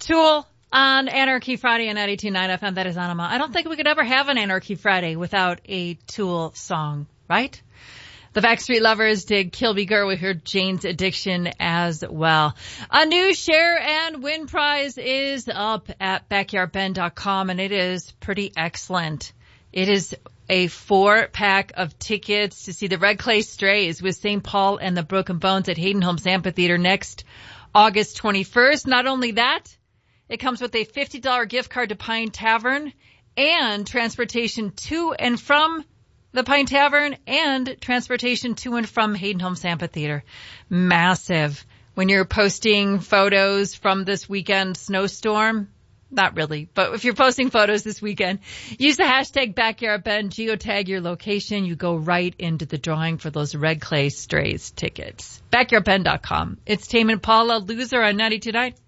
Tool on Anarchy Friday on 92.9 FM. That is Anima. I don't think we could ever have an Anarchy Friday without a Tool song, right? The Backstreet Lovers did Kill Me Girl. We heard Jane's Addiction as well. A new share and win prize is up at backyardben.com, and it is pretty excellent. It is a 4-pack of tickets to see the Red Clay Strays with St. Paul and the Broken Bones at Hayden Homes Amphitheater next August 21st. Not only that, it comes with a $50 gift card to Pine Tavern and transportation to and from the Pine Tavern and transportation to and from Hayden Homes Amphitheater. Massive. When you're posting photos from this weekend snowstorm, not really, but if you're posting photos this weekend, use the hashtag BackyardBen, geotag your location. You go right into the drawing for those Red Clay Strays tickets. BackyardBen.com. It's Tame Impala, Loser on 92.9.